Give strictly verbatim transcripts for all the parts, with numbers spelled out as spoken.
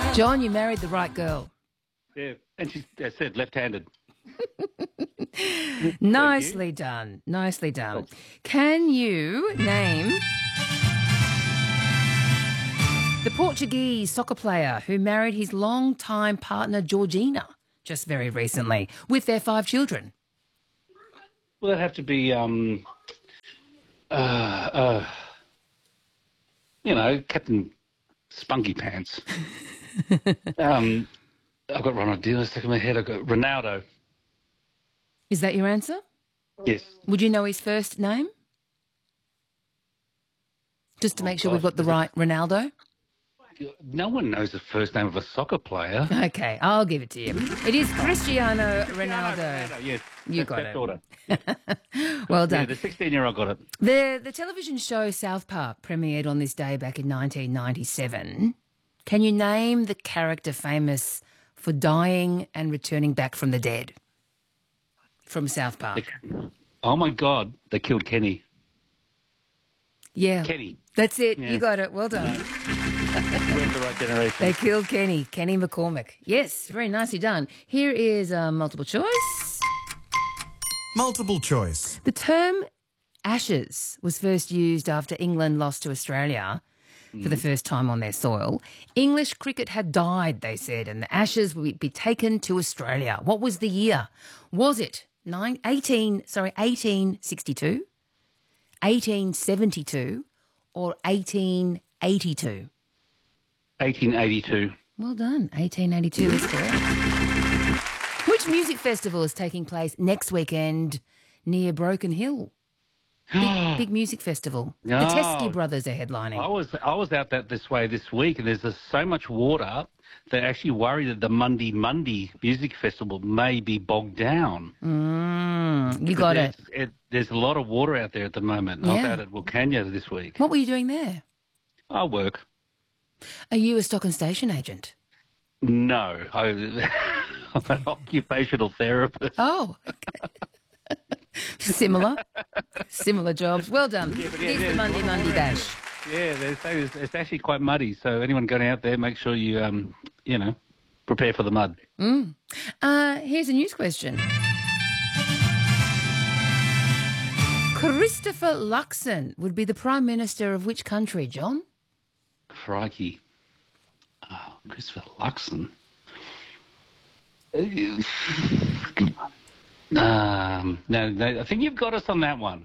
John, you married the right girl. Yeah, and she I said left-handed. Nicely done. Nicely done. Can you name the Portuguese soccer player who married his longtime partner Georgina just very recently with their five children? Well, that'd have to be, um, uh, uh, you know, Captain Spunky Pants. um, I've got Ronaldinho stuck in my head. I've got Ronaldo. Is that your answer? Yes. Would you know his first name? Just to Oh, make sure gosh. we've got the right Ronaldo. No one knows the first name of a soccer player. Okay, I'll give it to you. It is Cristiano Ronaldo. Ronaldo, yes. You That's got that it. daughter. Well Yeah, done. the sixteen-year-old got it. The the television show South Park premiered on this day back in nineteen ninety-seven. Can you name the character famous for dying and returning back from the dead from South Park? Oh, my God. They killed Kenny. Yeah. Kenny. That's it. Yeah. You got it. Well done. We're the right generation. They killed Kenny. Kenny McCormick. Yes, very nicely done. Here is a multiple choice. Multiple choice. The term Ashes was first used after England lost to Australia for the first time on their soil. English cricket had died, they said, and the Ashes would be taken to Australia. What was the year? Was it nine, eighteen, sorry, eighteen sixty-two, eighteen seventy-two, or eighteen eighty-two? eighteen eighty-two. Well done. eighteen eighty-two is correct. Which music festival is taking place next weekend near Broken Hill? Big, big music festival. The Oh. Teskey Brothers are headlining. I was I was out that this way this week, and there's just so much water that actually worry that the Monday Monday Music Festival may be bogged down. Mm, you got there's, it. it. There's a lot of water out there at the moment. I was Yeah. out at Wilcannia this week. What were you doing there? I work. Are you a stock and station agent? No, I, I'm an occupational therapist. Oh, okay. Similar. Similar jobs. Well done. Yeah, but yeah, Here's the there's Monday a lot of Monday water. Bash. Yeah, there's, it's, it's actually quite muddy. So anyone going out there, make sure you, um, you know, prepare for the mud. Mm. Uh, here's a news question. Christopher Luxon would be the Prime Minister of which country, John? Crikey. Oh, Christopher Luxon. um, no, no, I think you've got us on that one.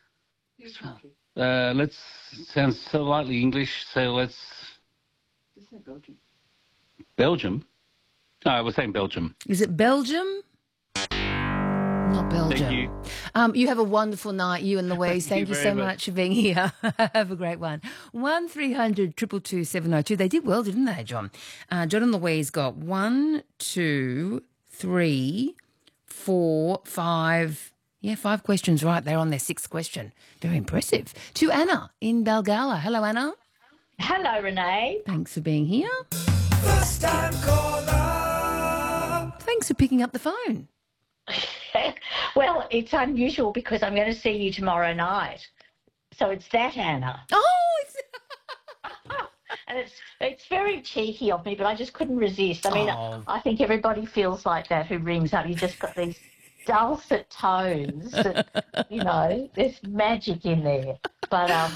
Uh, let's sounds slightly English, so let's. Belgium. Belgium? No, we're saying Belgium. Is it Belgium? Not Belgium. Thank you. Um, you have a wonderful night, you and Louise. Thank, Thank you, you so very much much. for being here. Have a great one. One three hundred two two two seven oh two. They did well, didn't they, John? Uh, John and Louise got one, two, three, four, five. Yeah, five questions right. They're on their sixth question. Very impressive. To Anna in Balgala. Hello, Anna. Hello, Renee. Thanks for being here. First time caller. Thanks for picking up the phone. Well, it's unusual because I'm going to see you tomorrow night. So it's that, Anna. Oh, it's... And it's it's very cheeky of me, but I just couldn't resist. I mean, Oh. I think everybody feels like that who rings up. You just got these dulcet tones that, you know, there's magic in there. But, um...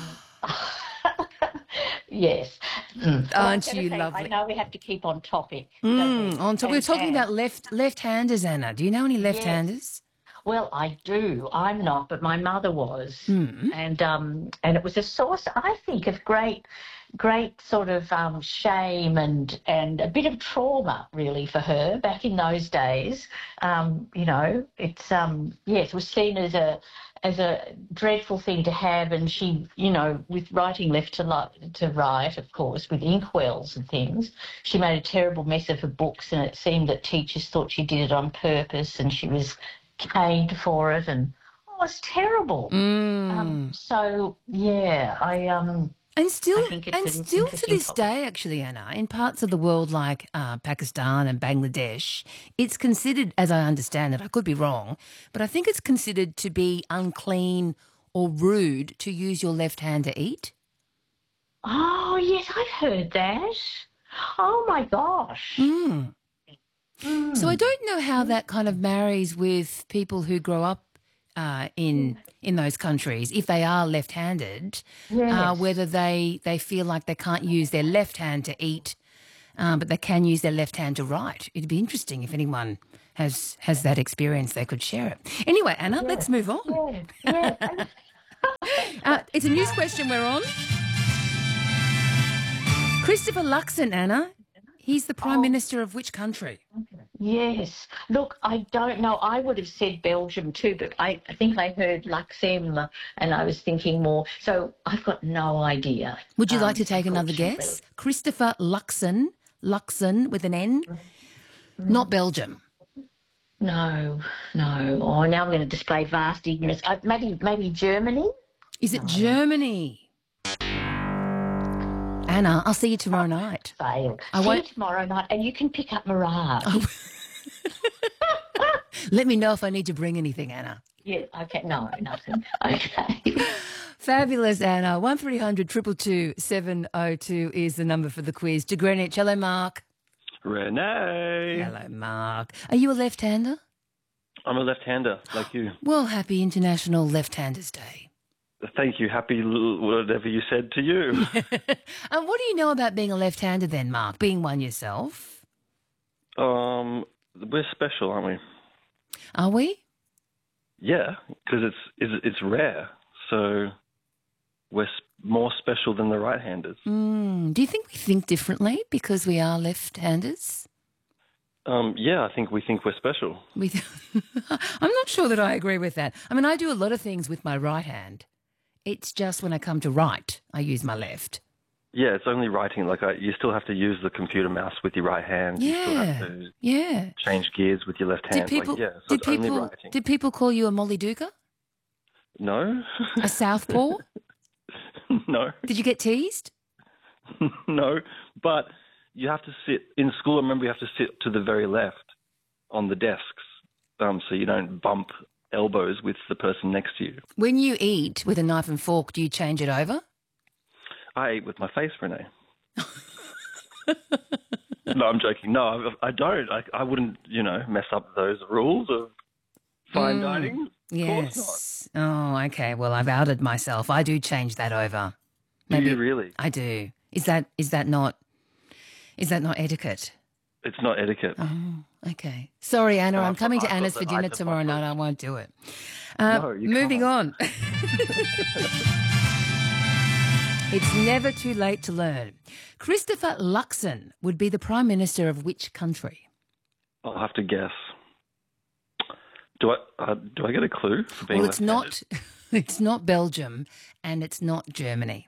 yes. Mm. But I was Aren't gonna you say, lovely? I know we have to keep on topic. don't Mm, we? on top, we were And- talking and- about left left-handers, Anna. Do you know any left-handers? Well, I do. I'm not, but my mother was, Hmm. and um, and it was a source, I think, of great, great sort of um, shame and and a bit of trauma, really, for her back in those days. Um, you know, it's um, yes, it was seen as a as a dreadful thing to have, and she, you know, with writing left to li- to right, of course, with inkwells and things, she made a terrible mess of her books, and it seemed that teachers thought she did it on purpose, and she was caned for it, and oh, it was terrible. Mm. Um, so yeah, I um, And still, I think it's and an still to interesting this topic. day, actually, Anna, in parts of the world like uh, Pakistan and Bangladesh, it's considered, as I understand it, I could be wrong, but I think it's considered to be unclean or rude to use your left hand to eat. oh yes, I've heard that. Oh my gosh. Mm. Mm. So I don't know how that kind of marries with people who grow up uh, in in those countries, if they are left-handed, uh, Yes. whether they, they feel like they can't use their left hand to eat, um, but they can use their left hand to write. It'd be interesting if anyone has has that experience, they could share it. Anyway, Anna, let's move on. Yeah, yeah. Uh, it's a news question we're on. Christopher Luxon, Anna, he's the Prime Oh. Minister of which country? Yes. Look, I don't know. I would have said Belgium too, but I, I think I heard Luxem and I was thinking more. So I've got no idea. Would you like um, to take another unfortunately. guess? Christopher Luxon, Luxon with an N, not Belgium. No, no. Oh, now I'm going to display vast ignorance. Uh, maybe, maybe Germany? Is it Germany? Anna, I'll see you tomorrow night. Fail. I See won't- you tomorrow night, and you can pick up Mirage. Oh. Let me know if I need to bring anything, Anna. Yeah, okay. No, nothing. Okay. Fabulous, Anna. one three hundred two two two seven oh two is the number for the quiz. To Greenwich. Hello, Mark. Renee. Hello, Mark. Are you a left-hander? I'm a left-hander, like you. Well, happy International Left-Handers Day. Thank you. Happy l- whatever you said to you. And what do you know about being a left-hander then, Mark, being one yourself? um, we're special, aren't we? Are we? Yeah, because it's, it's it's rare. So we're s- more special than the right-handers. Mm. Do you think we think differently because we are left-handers? Um, yeah, I think we think we're special. We th- I'm not sure that I agree with that. I mean, I do a lot of things with my right hand. It's just when I come to write, I use my left. Yeah, it's only writing. Like I, you still have to use the computer mouse with your right hand. You still Yeah, have to yeah. change gears with your left Did hand. people, like, yeah, so did it's only people, writing. did people call you a Molly Duker? No, A southpaw? no. Did you get teased? No, but you have to sit in school. I remember you have to sit to the very left on the desks, um, so you don't bump elbows with the person next to you. When you eat with a knife and fork, do you change it over? I eat with my face, Renee. No, I'm joking. No, I, I don't. I, I wouldn't, you know, mess up those rules of fine Mm, dining. Of course Yes. Oh, okay. Well, I've outed myself. I do change that over. not. Do you really? I do. Is that is that not is that not etiquette? It's not etiquette. Oh, okay. Sorry, Anna. No, I I'm thought- coming I to thought Anna's that- for I dinner thought- tomorrow night. I won't do it. Uh, No, you moving can't. on. It's never too late to learn. Christopher Luxon would be the Prime Minister of which country? I'll have to guess. Do I uh, do I get a clue for being Well, it's left-handed? not. It's not Belgium, and it's not Germany.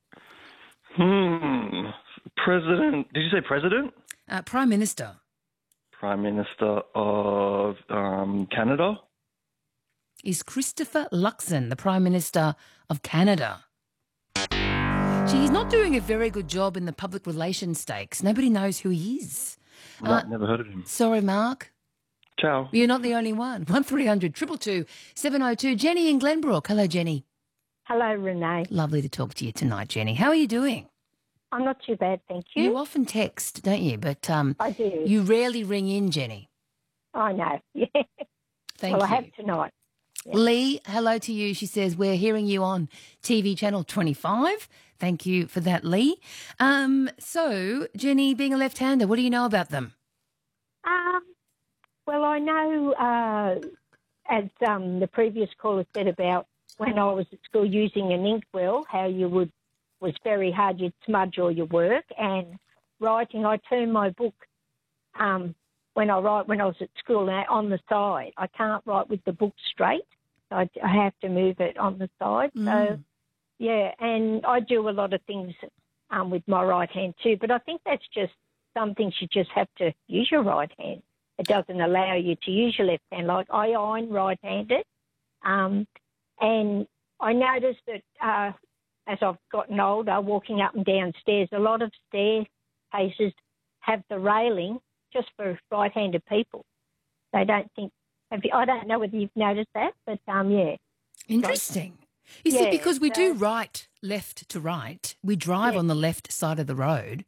Hmm. President. Did you say president? Uh, Prime Minister. Prime Minister of um, Canada? Is Christopher Luxon the Prime Minister of Canada? Gee, he's not doing a very good job in the public relations stakes. Nobody knows who he is. No, Uh, never heard of him. Sorry, Mark. Ciao. You're not the only one. one three hundred two two two seven oh two. Jenny in Glenbrook. Hello, Jenny. Hello, Renee. Lovely to talk to you tonight, Jenny. How are you doing? I'm not too bad, thank you. You often text, don't you? But um, I do. you rarely ring in, Jenny. I know. Yeah. Thank well, you. I have tonight. Lee, hello to you. She says, we're hearing you on T V channel twenty-five. Thank you for that, Lee. Um, so, Jenny, being a left-hander, what do you know about them? Um, well, I know, uh, as um, the previous caller said about when I was at school using an inkwell, how you would was very hard. You'd smudge all your work, and writing. I turn my book um, when I write when I was at school now on the side. I can't write with the book straight. I, I have to move it on the side. So. Mm. Yeah, and I do a lot of things um, with my right hand too, but I think that's just some things you just have to use your right hand. It doesn't allow you to use your left hand. Like I iron right-handed, um, and I noticed that uh, as I've gotten older, walking up and down stairs, a lot of staircases have the railing just for right-handed people. They don't think. Have you, I don't know whether you've noticed that, but um, yeah. Interesting. You see, Yeah, because we do so- right, left to right, we drive Yeah. on the left side of the road.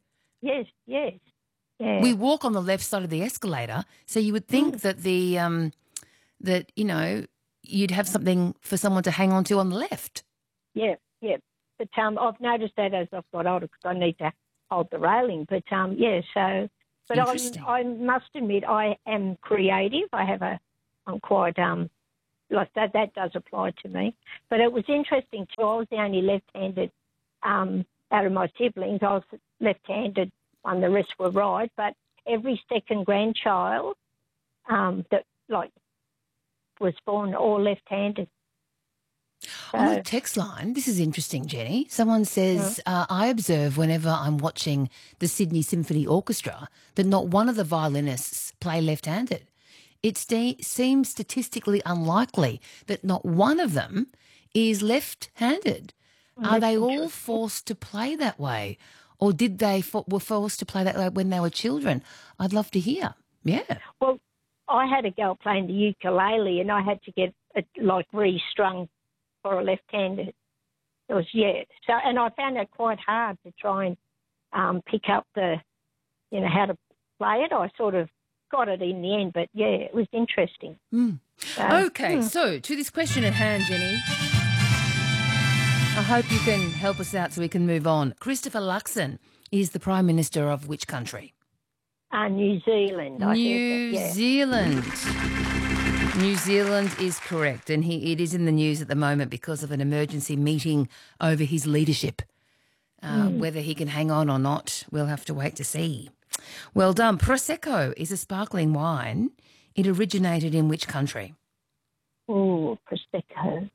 yes, yes. Yeah. We walk on the left side of the escalator, so you would think Mm. that the um, that you know you'd have something for someone to hang on to on the left. Yeah, yeah. But um, I've noticed that as I've got older because I need to hold the railing. But um, yeah, so. But I'm, Interesting. I must admit, I am creative. I have a, I'm quite um, like that. That does apply to me. But it was interesting too. I was the only left-handed um, out of my siblings. I was left-handed. One, the rest were right. But every second grandchild um, that like was born all left-handed. On the So- text line, this is interesting, Jenny. Someone says, uh, I observe whenever I'm watching the Sydney Symphony Orchestra that not one of the violinists play left-handed. It st- seems statistically unlikely that not one of them is left-handed. Are they all forced to play that way? Or did they fo- were forced to play that way when they were children? I'd love to hear. Yeah. Well, I had a girl playing the ukulele, and I had to get it like restrung for a left-handed. It was yeah. So, and I found it quite hard to try and um, pick up the, you know, how to play it. I sort of got it in the end, but yeah, it was interesting. Mm. So, Okay, so to this question at hand, Jenny. I hope you can help us out so we can move on. Christopher Luxon is the Prime Minister of which country? uh, New Zealand. I New think, yeah. Zealand. New Zealand is correct, and he it is in the news at the moment because of an emergency meeting over his leadership. Uh, Whether he can hang on or not, we'll have to wait to see. Well done. Prosecco is a sparkling wine. It originated in which country? Oh, Prosecco.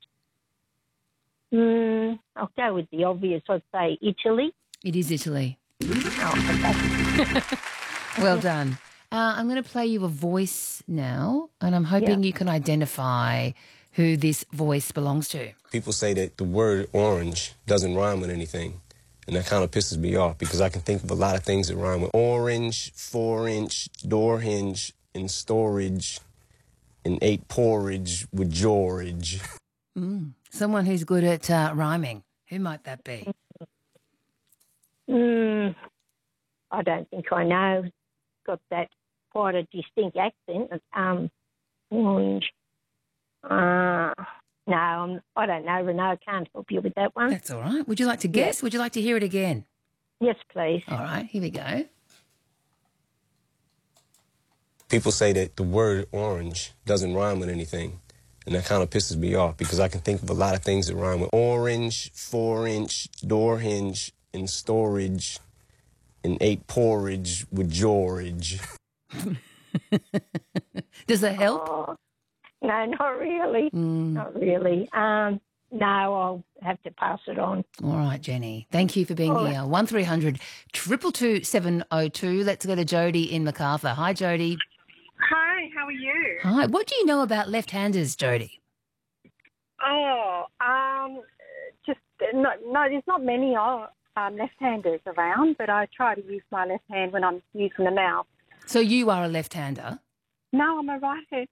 Mm, I'll go with the obvious. I'd say Italy. It is Italy. Oh, okay. Well done. Uh, I'm going to play you a voice now, and I'm hoping you can identify who this voice belongs to. People say that the word orange doesn't rhyme with anything, and that kind of pisses me off because I can think of a lot of things that rhyme with orange, four-inch, door hinge, and storage, and ate porridge with George. Mm. Someone who's good at uh, rhyming. Who might that be? Mm, I don't think I know. Got that quite a distinct accent. Um, orange. Uh, no, I'm, I don't know, Renaud. I can't help you with that one. That's all right. Would you like to guess? Would you like to hear it again? Yes, please. All right, here we go. People say that the word orange doesn't rhyme with anything, and that kind of pisses me off because I can think of a lot of things that rhyme with orange, four-inch, door hinge, and storage, and ate porridge with George. Does that help? Oh, no, not really. Mm. Not really. Um, no, I'll have to pass it on. All right, Jenny. Thank you for being All right. here. One three hundred two two two seven oh two. Let's go to Jody in MacArthur. Hi, Jody. Hi, how are you? Hi. What do you know about left-handers, Jody? Oh, um, just no, no there's not many uh, um, left-handers around, but I try to use my left hand when I'm using the mouse. So you are a left-hander. No, I'm a right-hander,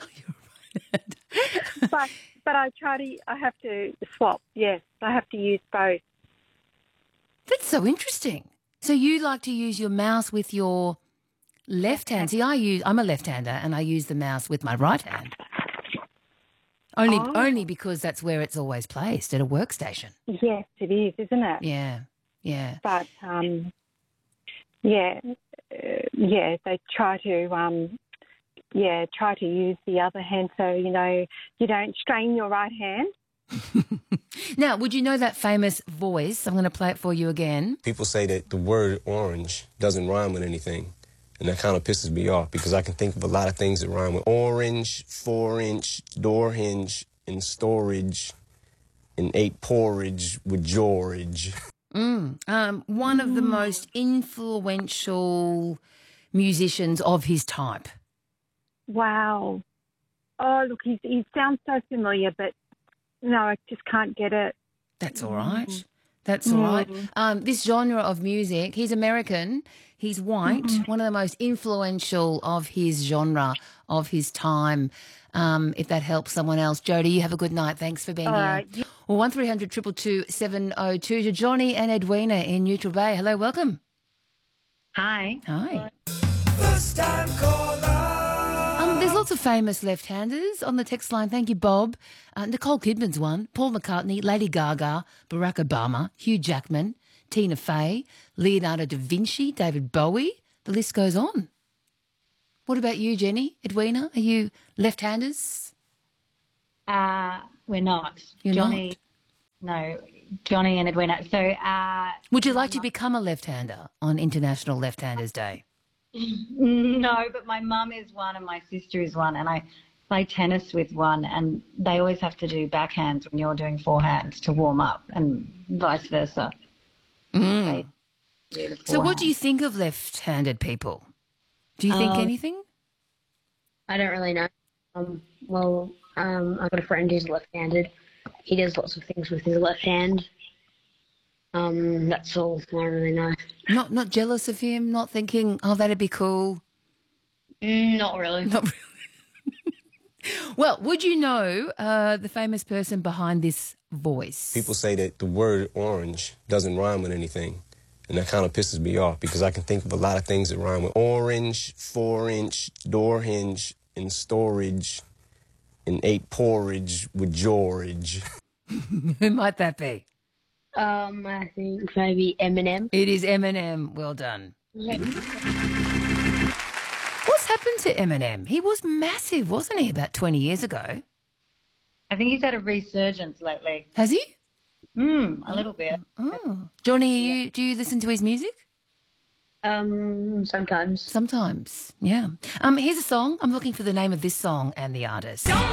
but but I try to. I have to swap. Yes, I have to use both. That's so interesting. So you like to use your mouse with your left hand. See, I use I'm a left-hander and I use the mouse with my right hand. Only Oh. only because that's where it's always placed, at a workstation. Yes, it is, isn't it? Yeah. Yeah. But um, yeah, uh, yeah, they try to um, yeah, try to use the other hand so you know you don't strain your right hand. Now, would you know that famous voice? I'm going to play it for you again. People say that the word orange doesn't rhyme with anything, and that kind of pisses me off because I can think of a lot of things that rhyme with orange, four-inch, door hinge, and storage, and ate porridge with George. Mm. Um, one of the most influential musicians of his type. Wow. Oh, look, he he sounds so familiar, but no, I just can't get it. That's all right. That's all right. Um, this genre of music, he's American, he's white, one of the most influential of his genre, of his time, um, if that helps someone else. Jody, you have a good night. Thanks for being All here. right. Well, one three hundred two two two seven oh two to Johnny and Edwina in Neutral Bay. Hello, welcome. Hi. Hi. First time caller. Um, there's lots of famous left-handers on the text line. Thank you, Bob. Uh, Nicole Kidman's one. Paul McCartney, Lady Gaga, Barack Obama, Hugh Jackman, Tina Fey, Leonardo da Vinci, David Bowie. The list goes on. What about you, Jenny? Edwina? Are you left-handers? Uh, we're not. You're Johnny, no, Johnny and Edwina. So, uh, Would you like to become a left-hander on International Left-Handers Day? no, but my mum is one and my sister is one, and I play tennis with one, and they always have to do backhands when you're doing forehands to warm up, and vice versa. Mm. They do the So what do forehand. you think of left-handed people? Do you think Um, anything? I don't really know. Um, well, um, I've got a friend who's left-handed. He does lots of things with his left hand. Um, that's all I don't really know. Not not jealous of him, not thinking, oh, that'd be cool. Mm, not really. Not really. Well, would you know uh, the famous person behind this voice? People say that the word orange doesn't rhyme with anything. And that kind of pisses me off because I can think of a lot of things that rhyme with orange, four-inch, door hinge, and storage, and ate porridge with George. Who might that be? Um, I think maybe Eminem. It is Eminem. Well done. What's happened to Eminem? He was massive, wasn't he, about twenty years ago? I think he's had a resurgence lately. Has he? Mm, a little bit. Oh. Johnny, you, do you listen to his music? Um, sometimes. Sometimes, yeah. Um, here's a song. I'm looking for the name of this song and the artist.